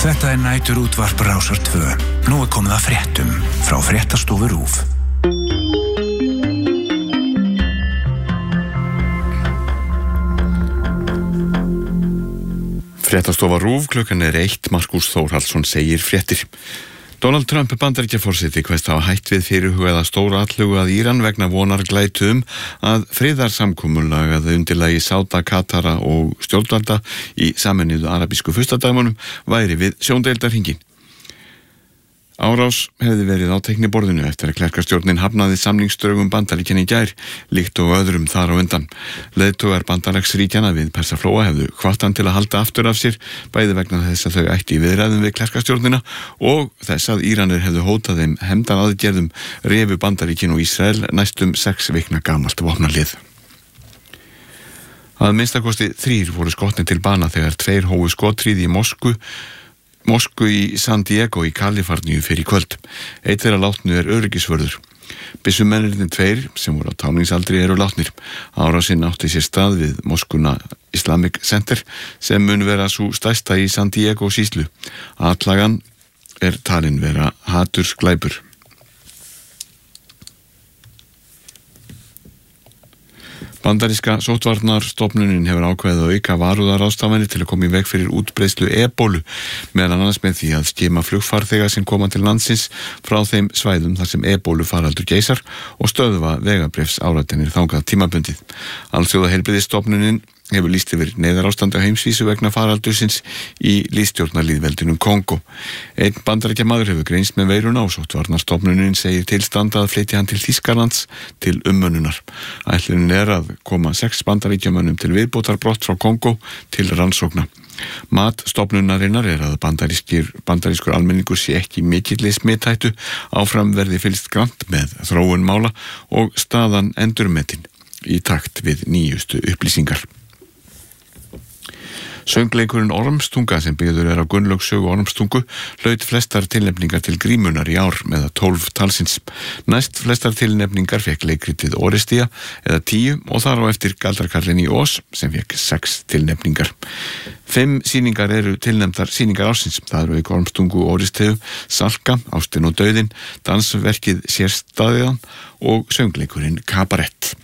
Þetta næturútvarp Rásar 2. Nú komið að fréttum frá fréttastofu RÚV. Fréttastofa RÚV, klukkan 1, Markús Þórhallsson segir fréttir. Donald Trump Bandaríkjaforseti kveðst hafa hætt við fyrirhugaða stóra atlögu að Íran vegna vonarglætu að friðarsamkomulag að undirlagi Sáda, Katara og stjórnvalda í Sameinuðu arabísku furstadæmunum væri við sjóndeildarhringinn. Árás hefði verið á teikniborðinu eftir að klerkastjórnin hafnaði samningsdrögum Bandaríkjanna í gær, líkt og öðrum þar á undan. Leiðtogar bandalagsríkjanna við Persaflóa hefðu hvatt hann til að halda aftur af sér, bæði vegna þess að þau ættu í viðræðum við klerkastjórnina og þess að Íranir hefðu hótað þeim hefndaraðgerðum refu Bandaríkin og Ísrael næstum 6 vikna gamalt vopnalið. Að minnstakosti 3 voru skotnir til bana þegar 2 hófu skotríð í Moskvu í San Diego í Kaliforníu fyrir kvöld. Einn þeirra látnu öryggisvörður. Byssumennirnir 2 sem voru á táningsaldri eru látnir. Árásinn átti sér stað við Moskuna Islamic Center sem mun vera sú stærsta í San Diego sýslu. Atlagan talin vera hatursglæpur. Bandaríska sóttvarnarstofnunin hefur ákveðið að auka varúðarráðstafanir til að koma í veg fyrir útbreiðslu ebólu, meðal annars með því að skima flugfarþega sem koma til landsins frá þeim svæðum þar sem ebólu faraldur geisar og stöðva vegabréfsáritanir þangað tímabundið. Alþjóðaheilbrigðisstofnunin hefur lýst yfir neyðarástandi á heimsvísu vegna faraldursins í lýðstjórnarlýðveldinum Kongo. Einn Bandaríkjamaður hefur greinst með veiruna og sóttvarnarstofnunin segir tilstanda að flytja hann til Þýskalands til umönnunar. Ætlunin að koma 6 Bandaríkjamönnum til viðbótar brott frá Kongo til rannsókna. Mat stofnunarinnar að bandarískur almenningur sé ekki mikilli smithættu, áfram verði fylgst grannt með þróun mála og staðan endurmetin í takt við nýjustu upplýsingar. Söngleikurinn Ormstunga sem byggður á Gunnlaugssögu Ormstungu hlaut flestar tilnefningar til grímunnar í ár með 12 talsins. Næst flestar tilnefningar fekk leikritið Orestía eða 10 og þar á eftir Galdrakarlinn í Ós sem fekk 6 tilnefningar. 5 sýningar eru tilnefndar sýningar ársins. Það eru auk Ormstungu Orestíu, Salka, Ástin og dauðinn, dansverkið Sérstæðan og söngleikurinn Kabarett.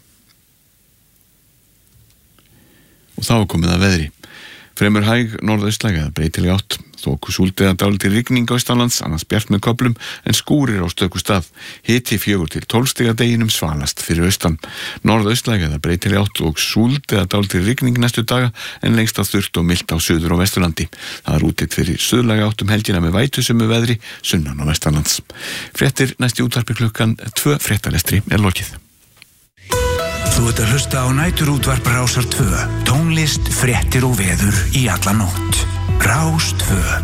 Og þá komið að veðri. Fremur hæg norðaustlæg eða breytileg átt. Þoku súld eða dálítil rigning á austanlands, annars bjart með köflum en skúrir á stöku stað. Hiti 4 til 12 stiga deginum, svalast fyrir austan. Norðaustlæg eða breytileg átt og súld eða dálítil rigning næstu daga en lengst að þurrt og milt á suður og vesturlandi. Það er útlit fyrir suðlæga átt helgina með vætusömu veðri sunnan og vestanlands. Fréttir næst í útvarpi klukkan 2. Fréttalestri lokið. Þú ert að hlusta á næturútvarp Rásar 2. Tónlist, fréttir og veður í alla nótt. Rás 2.